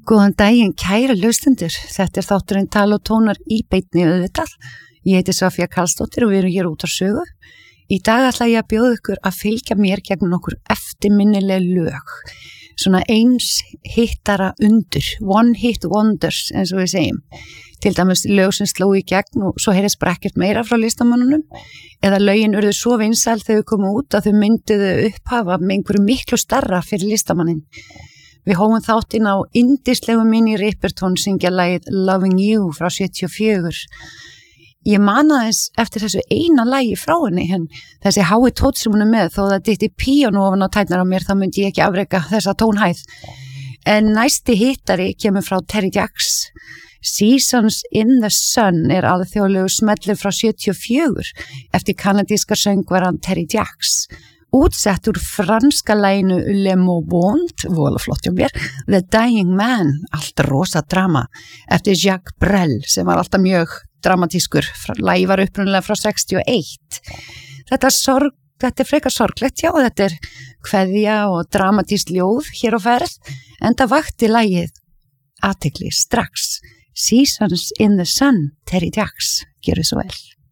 Góðan daginn, kæru hlustendur. Þetta þátturinn Tala og tónar í beinni auðvitað. Ég heiti Sofía Karlsdóttir og við erum hér út á sögu. Í dag ætla ég að bjóða ykkur að fylgja mér gegn nokkur eftirminnileg lög. Svona eins hittara undur, one hit wonders eins og við segjum. Til dæmis lög sem sló í gegn og svo heyrðist bara ekkert meira frá listamönnunum. Eða lögin urðu svo vinsæl þegar þau komu út að þau mynduðu upphafa með einhverju miklu starra fyrir listamannin. Við hófum þáttinn á yndislegu Minnie Riperton syngja lagið Loving You frá 74. Ég man aðeins eftir þessu eina lagi frá henni, en þessi hái tónn sem hún með, þó það dytti píanó ofan á tærnar á mér, þá myndi ég ekki afreka þessa tónhæð. En næsti hittari kemur frá Terry Jacks. Seasons in the Sun alþjóðlegu smellur frá 74 eftir kanadíska söngvaran Terry Jacks. Útsett úr franska laginu Le Mobond, vola flott hjá mér, The Dying Man, allt rosa drama, eftir Jacques Brel, sem var alltaf mjög dramatískur. Lagi var upprunalega frá 61. Þetta frekar sorglegt, já, þetta kveðja og dramatískt ljóð hér á ferð, en það vakti lagið athygli strax. Seasons in the Sun, Terry Jacks, gjörðu svo vel.